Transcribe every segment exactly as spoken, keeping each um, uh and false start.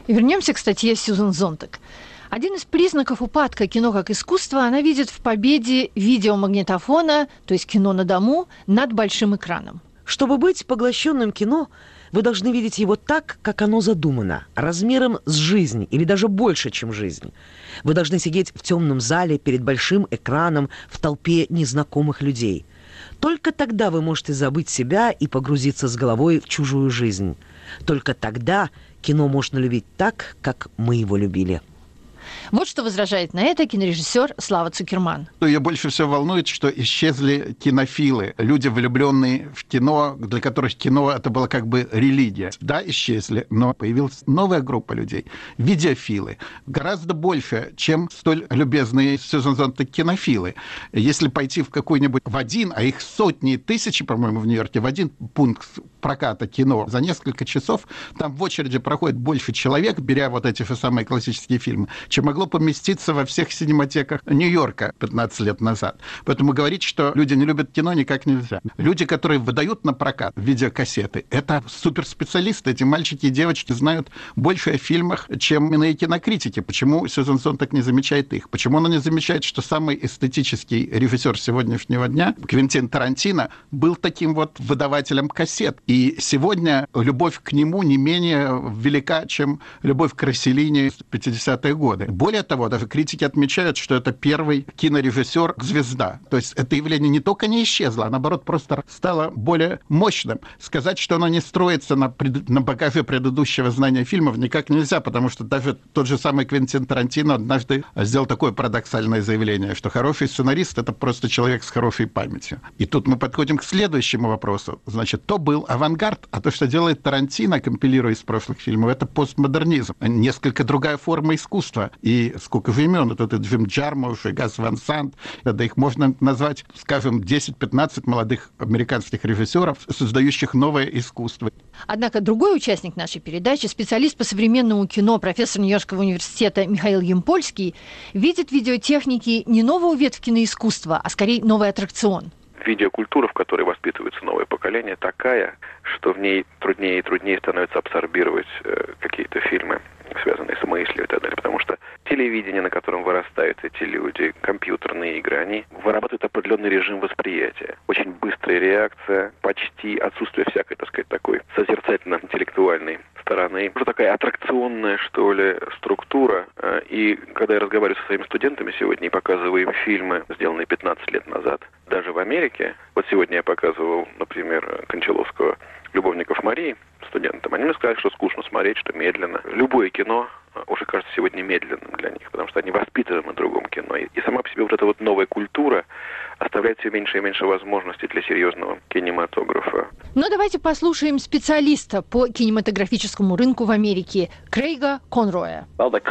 Вернемся к статье Сьюзан Зонтаг. Один из признаков упадка кино как искусства она видит в победе видеомагнитофона, то есть кино на дому, над большим экраном. Чтобы быть поглощенным кино, вы должны видеть его так, как оно задумано, размером с жизнь или даже больше, чем жизнь. Вы должны сидеть в темном зале перед большим экраном в толпе незнакомых людей. Только тогда вы можете забыть себя и погрузиться с головой в чужую жизнь. Только тогда кино можно любить так, как мы его любили. Вот что возражает на это кинорежиссер Слава Цукерман. Ее больше всего волнует, что исчезли кинофилы, люди, влюбленные в кино, для которых кино это было как бы религия. Да, исчезли, но появилась новая группа людей, видеофилы, гораздо больше, чем столь любезные Сьюзан Зонтаг кинофилы. Если пойти в какой-нибудь, в один, а их сотни и тысячи, по-моему, в Нью-Йорке, в один пункт проката кино за несколько часов, там в очереди проходит больше человек, беря вот эти же самые классические фильмы, чем могло поместиться во всех синематеках Нью-Йорка пятнадцать лет назад. Поэтому говорить, что люди не любят кино, никак нельзя. Люди, которые выдают на прокат видеокассеты, это суперспециалисты. Эти мальчики и девочки знают больше о фильмах, чем иные кинокритики. Почему Сьюзан Зонтаг не замечает их? Почему она не замечает, что самый эстетический режиссер сегодняшнего дня, Квентин Тарантино, был таким вот выдавателем кассет? И сегодня любовь к нему не менее велика, чем любовь к Росселлини в пятидесятые годы. Более того, даже критики отмечают, что это первый кинорежиссер-звезда. То есть это явление не только не исчезло, а наоборот просто стало более мощным. Сказать, что оно не строится на, пред... на багаже предыдущего знания фильмов, никак нельзя, потому что даже тот же самый Квентин Тарантино однажды сделал такое парадоксальное заявление, что хороший сценарист — это просто человек с хорошей памятью. И тут мы подходим к следующему вопросу. Значит, то был авангард, а то, что делает Тарантино, компилируя из прошлых фильмов, это постмодернизм. Несколько другая форма искусства. И сколько же имен, это Джим Джармуш и Гас Ван Sant, да их можно назвать, скажем, десять-пятнадцать молодых американских режиссеров, создающих новое искусство. Однако другой участник нашей передачи, специалист по современному кино, профессор Нью-Йоркского университета Михаил Ямпольский, видит в видеотехнике не новую ветвь киноискусства, а скорее новый аттракцион. Видеокультура, в которой воспитывается новое поколение, такая, что в ней труднее и труднее становится абсорбировать э, какие-то фильмы, связанные с мыслью и так далее. Потому что телевидение, на котором вырастают эти люди, компьютерные игры, они вырабатывают определенный режим восприятия. Очень быстрая реакция, почти отсутствие всякой, так сказать, такой созерцательно-интеллектуальной стороны. Уже такая аттракционная, что ли, структура. И когда я разговариваю со своими студентами сегодня и показываю им фильмы, сделанные пятнадцать лет назад, даже в Америке, вот сегодня я показывал, например, Кончаловского «Любовников Марии» студентам, они мне сказали, что скучно смотреть, что медленно. Любое кино уже кажется сегодня медленным для них, потому что они воспитаны на другом кино. И, и сама по себе вот эта вот новая культура оставляет все меньше и меньше возможностей для серьезного кинематографа. Но давайте послушаем специалиста по кинематографическому рынку в Америке Крейга Конроя.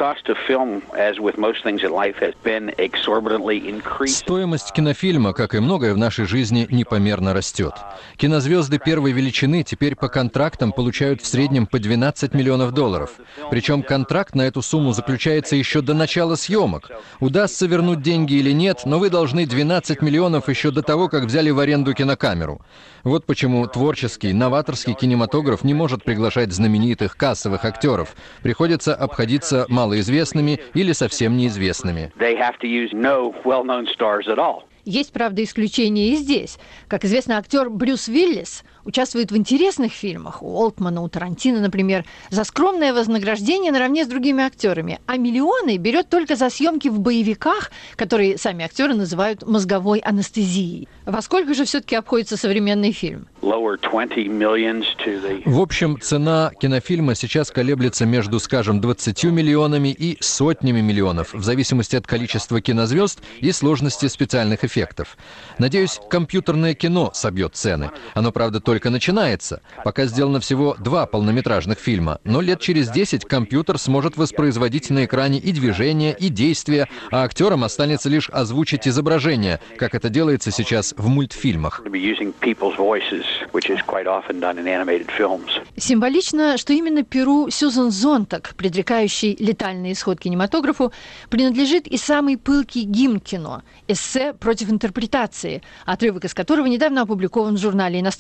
Стоимость кинофильма, как и многое в нашей жизни, непомерно растет. Кинозвезды первой величины теперь по контрактам получают в среднем по двенадцать миллионов долларов. Причем контракт на эту сумму заключается еще до начала съемок. Удастся вернуть деньги или нет, но вы должны двенадцать миллионов еще до того, как взяли в аренду кинокамеру. Вот почему творческий, новаторский кинематограф не может приглашать знаменитых кассовых актеров. Приходится обходиться малоизвестными или совсем неизвестными. Есть, правда, исключения и здесь. Как известно, актер Брюс Уиллис участвует в интересных фильмах, у Олтмана, у Тарантино, например, за скромное вознаграждение наравне с другими актерами, а миллионы берет только за съемки в боевиках, которые сами актеры называют мозговой анестезией. Во сколько же все-таки обходится современный фильм? В общем, цена кинофильма сейчас колеблется между, скажем, двадцатью миллионами и сотнями миллионов, в зависимости от количества кинозвезд и сложности специальных эффектов. Надеюсь, компьютерное кино собьет цены. Оно, правда, только начинается. Пока сделано всего два полнометражных фильма, но лет через десять компьютер сможет воспроизводить на экране и движения, и действия, а актерам останется лишь озвучить изображение, как это делается сейчас в мультфильмах. Символично, что именно перу Сьюзан Зонтаг, предрекающий летальный исход кинематографу, принадлежит и самый пылкий гимн кино – эссе «Против интерпретации», отрывок из которого недавно опубликован в журнале «Иностранная литература».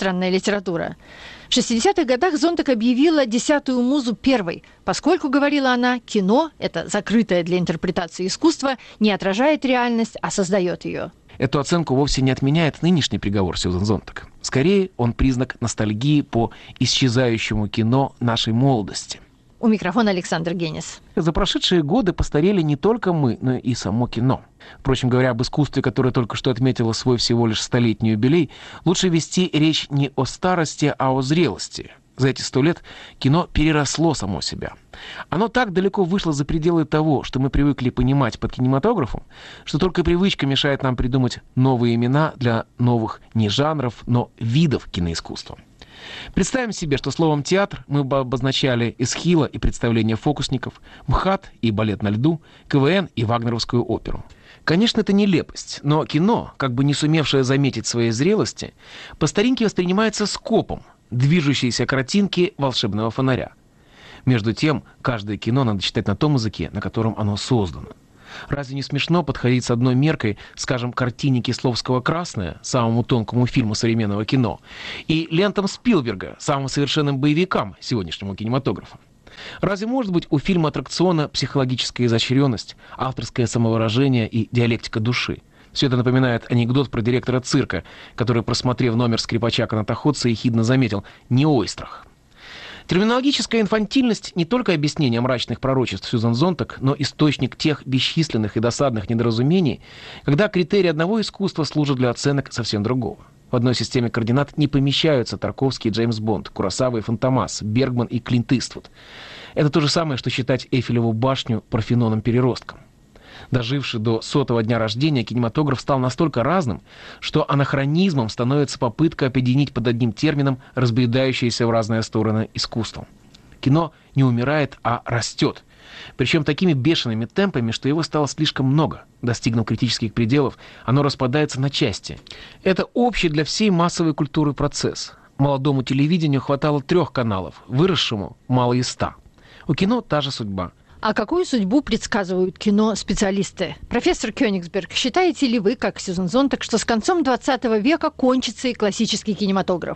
литература. В шестидесятых годах Зонтак объявила десятую музу первой, поскольку, говорила она, кино, это закрытое для интерпретации искусство, не отражает реальность, а создает ее. Эту оценку вовсе не отменяет нынешний приговор Сьюзан Зонтак. Скорее, он признак ностальгии по исчезающему кино нашей молодости. У микрофона Александр Генис. За прошедшие годы постарели не только мы, но и само кино. Впрочем, говоря об искусстве, которое только что отметило свой всего лишь столетний юбилей, лучше вести речь не о старости, а о зрелости. За эти сто лет кино переросло само себя. Оно так далеко вышло за пределы того, что мы привыкли понимать под кинематографом, что только привычка мешает нам придумать новые имена для новых не жанров, но видов киноискусства. Представим себе, что словом «театр» мы бы обозначали эсхила и представление фокусников, МХАТ и балет на льду, КВН и вагнеровскую оперу. Конечно, это нелепость, но кино, как бы не сумевшее заметить своей зрелости, по старинке воспринимается скопом, движущейся картинки волшебного фонаря. Между тем, каждое кино надо читать на том языке, на котором оно создано. Разве не смешно подходить с одной меркой, скажем, картине Кисловского «Красное», самому тонкому фильму современного кино, и лентам Спилберга, самым совершенным боевикам сегодняшнего кинематографа? Разве может быть у фильма аттракциона психологическая изощренность, авторское самовыражение и диалектика души? Все это напоминает анекдот про директора цирка, который, просмотрев номер скрипача-канатоходца, ехидно заметил «не ойстрах». Терминологическая инфантильность не только объяснение мрачных пророчеств Сьюзан Зонтак, но источник тех бесчисленных и досадных недоразумений, когда критерии одного искусства служат для оценок совсем другого. В одной системе координат не помещаются Тарковский и Джеймс Бонд, Куросава и Фантомас, Бергман и Клинт Иствуд. Это то же самое, что считать Эйфелеву башню Парфеноном-переростком. Доживший до сотого дня рождения, кинематограф стал настолько разным, что анахронизмом становится попытка объединить под одним термином разбредающееся в разные стороны искусство. Кино не умирает, а растет. Причем такими бешеными темпами, что его стало слишком много. Достигнув критических пределов, оно распадается на части. Это общий для всей массовой культуры процесс. Молодому телевидению хватало трех каналов, выросшему мало и ста. У кино та же судьба. А какую судьбу предсказывают кино специалисты? Профессор Кёнигсберг, считаете ли вы, как Сьюзан Зонтак, что с концом двадцатого века кончится и классический кинематограф?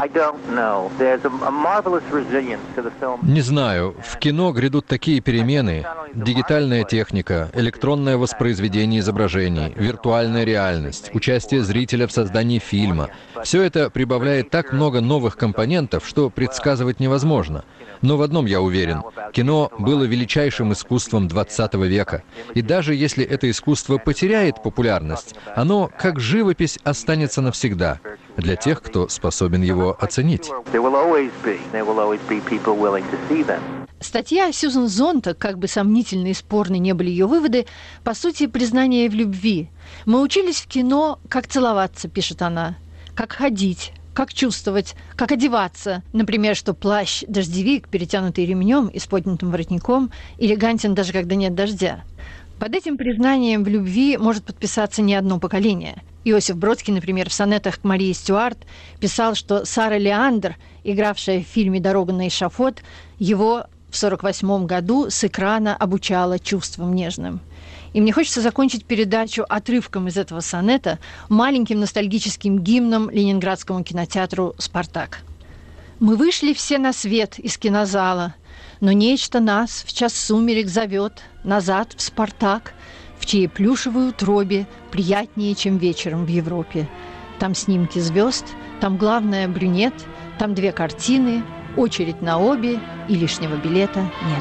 Не знаю. В кино грядут такие перемены. Дигитальная техника, электронное воспроизведение изображений, виртуальная реальность, участие зрителя в создании фильма. Все это прибавляет так много новых компонентов, что предсказывать невозможно. Но в одном я уверен. Кино было величайшим искусством двадцатого века. И даже если это искусство потеряет популярность, оно, как живопись, останется навсегда для тех, кто способен его оценить. Статья Сьюзан Зонтак, как бы сомнительны и спорны не были ее выводы, по сути, признание в любви. «Мы учились в кино, как целоваться», пишет она, «как ходить, как чувствовать, как одеваться. Например, что плащ-дождевик, перетянутый ремнем и с поднятым воротником, элегантен даже когда нет дождя». Под этим признанием в любви может подписаться не одно поколение. Иосиф Бродский, например, в сонетах к Марии Стюарт писал, что Сара Леандр, игравшая в фильме «Дорога на эшафот», его в сорок восьмом году с экрана обучала чувствам нежным. И мне хочется закончить передачу отрывком из этого сонета, маленьким ностальгическим гимном Ленинградскому кинотеатру «Спартак». «Мы вышли все на свет из кинозала, но нечто нас в час сумерек зовет назад в Спартак, в чьей плюшевой утробе приятнее, чем вечером в Европе. Там снимки звезд, там главное брюнет, там две картины, очередь на обе, и лишнего билета нет».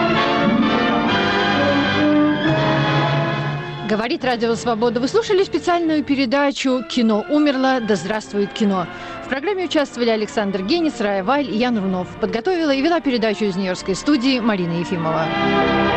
Говорит Радио Свобода. Вы слушали специальную передачу «Кино умерло, да здравствует кино». В программе участвовали Александр Генис, Рая Вайль и Ян Рунов. Подготовила и вела передачу из Нью-Йоркской студии Марина Ефимова.